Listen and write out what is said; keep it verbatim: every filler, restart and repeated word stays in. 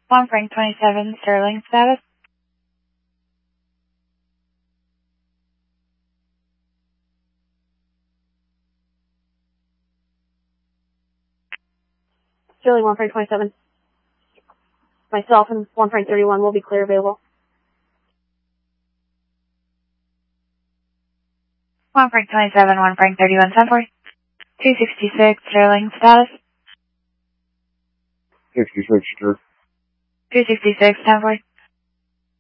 One Frank twenty-seven, Sterling, status. Sterling, one Frank twenty-seven. Myself and one Frank thirty-one will be clear available. One Frank twenty-seven, one Frank thirty-one, ten four. two sixty-six, Sterling, status. sixty-six, sure. two sixty-six, ten four.